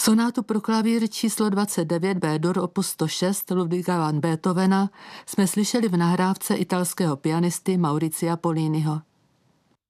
Sonátu pro klavír číslo 29 B-dur opus 106 Ludwiga van Beethovena jsme slyšeli v nahrávce italského pianisty Mauricia Polliniho.